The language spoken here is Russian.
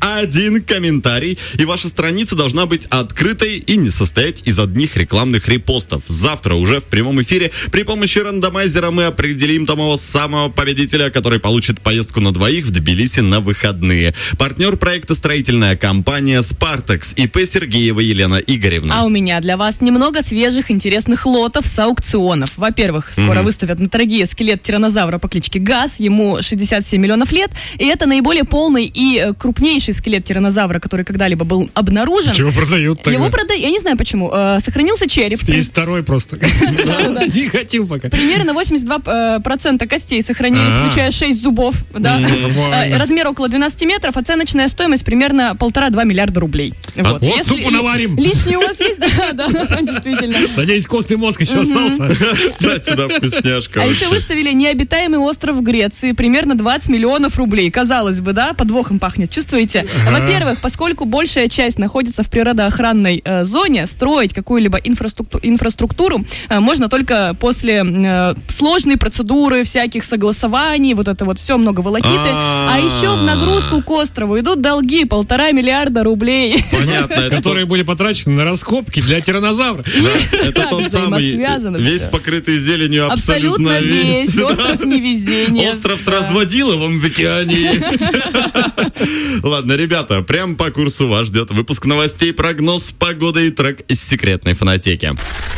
один комментарий, и ваша страница должна быть открытой и не состоять из одних рекламных репостов. Завтра уже в прямом эфире при помощи рандомайзера мы определим того самого победителя, который получит поездку на двоих в Тбилиси на выходные. Партнер проекта строительная компания «Спартекс», ИП Сергеева Елена Игоревна. А у меня для вас немного свежих интересных лотов с аукционов. Во-первых, скоро выставят на торги скелет тираннозавра по кличке Газ. Ему 67 миллионов лет. И это наиболее полный и крупнейший скелет тираннозавра, который когда-либо был обнаружен. Чего продают тогда? Его продают, я не знаю почему. Сохранился череп. Есть второй просто. Не хотим пока. Примерно 82% костей сохранились, включая 6 зубов. Размер около 12 метров. Оценочная стоимость примерно 1,5-2 миллиарда рублей. Вот супу наварим. Лишний у вас есть? Да, действительно. Надеюсь, костный мозг еще остался. Кстати, да, вкусняшка. А еще выставили необитаемый остров в Греции. Примерно 20 миллионов рублей. Казалось бы, да, подвохом пахнет. Чувствуете? Во-первых, поскольку большая часть находится в природоохранной зоне, строить какую-либо инфраструктуру можно только после сложной процедуры, всяких согласований, вот это вот все, много волокиты. А еще в нагрузку к острову идут долги 1,5 миллиарда рублей. Понятно. Которые были потрачены на раскопки для тираннозавра. Это тот самый, весь покрытый зеленью, абсолютно весь. Остров невезения. Остров с разводиловым в океане есть. Ладно, ребята, прям по курсу вас ждет выпуск новостей, прогноз погоды и трек из секретной фонотеки.